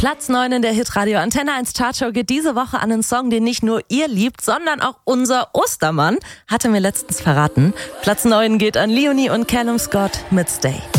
Platz 9 in der Hitradio Antenne 1 Chartshow geht diese Woche an einen Song, den nicht nur ihr liebt, sondern auch unser Ostermann, hatte mir letztens verraten. Platz 9 geht an Leonie und Callum Scott mit Stay.